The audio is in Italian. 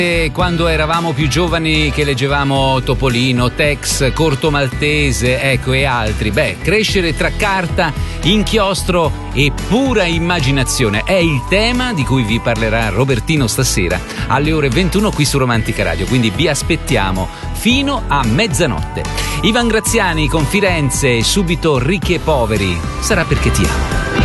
Quando eravamo più giovani, che leggevamo Topolino, Tex, Corto Maltese, ecco, e altri. Crescere tra carta, inchiostro e pura immaginazione è il tema di cui vi parlerà Robertino stasera alle ore 21 qui su Romantica Radio, quindi vi aspettiamo fino a mezzanotte. Ivan Graziani con Firenze e subito Ricchi e Poveri. Sarà perché ti amo.